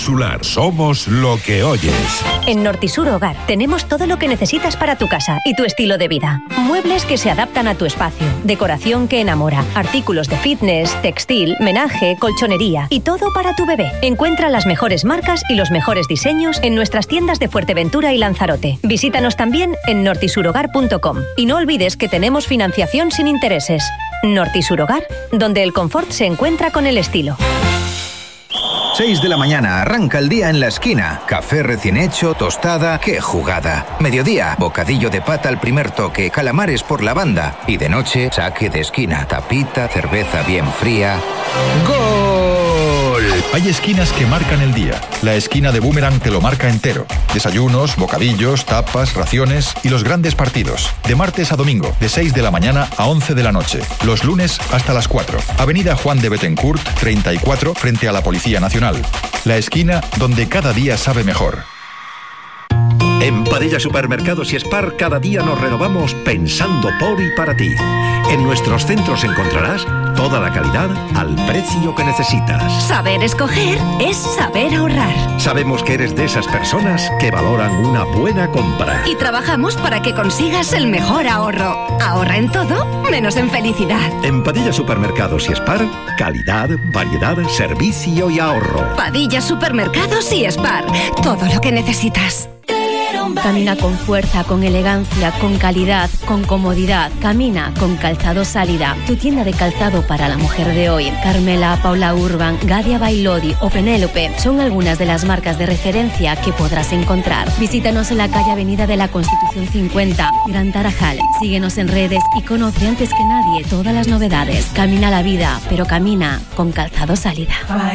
Insular. Somos lo que oyes. En Nortisur Hogar tenemos todo lo que necesitas para tu casa y tu estilo de vida. Muebles que se adaptan a tu espacio, decoración que enamora, artículos de fitness, textil, menaje, colchonería y todo para tu bebé. Encuentra las mejores marcas y los mejores diseños en nuestras tiendas de Fuerteventura y Lanzarote. Visítanos también en nortisurhogar.com y no olvides que tenemos financiación sin intereses. Nortisur Hogar, donde el confort se encuentra con el estilo. 6 de la mañana, arranca el día en La Esquina. Café recién hecho, tostada, ¡qué jugada! Mediodía, bocadillo de pata al primer toque, calamares por la banda. Y de noche, saque de esquina, tapita, cerveza bien fría. ¡Gol! Hay esquinas que marcan el día. La esquina de Boomerang te lo marca entero. Desayunos, bocadillos, tapas, raciones y los grandes partidos. De martes a domingo, de 6 de la mañana a 11 de la noche. Los lunes hasta las 4. Avenida Juan de Bettencourt, 34, frente a la Policía Nacional. La esquina donde cada día sabe mejor. En Padilla Supermercados y Spar cada día nos renovamos pensando por y para ti. En nuestros centros encontrarás toda la calidad al precio que necesitas. Saber escoger es saber ahorrar. Sabemos que eres de esas personas que valoran una buena compra. Y trabajamos para que consigas el mejor ahorro. Ahorra en todo, menos en felicidad. En Padilla Supermercados y Spar, calidad, variedad, servicio y ahorro. Padilla Supermercados y Spar, todo lo que necesitas. Camina con fuerza, con elegancia, con calidad, con comodidad. Camina con Calzado Sálida, tu tienda de calzado para la mujer de hoy. Carmela, Paula Urban, Gadia Bailodi o Penélope son algunas de las marcas de referencia que podrás encontrar. Visítanos en la calle Avenida de la Constitución 50, Gran Tarajal. Síguenos en redes y conoce antes que nadie todas las novedades. Camina la vida, pero camina con Calzado Sálida.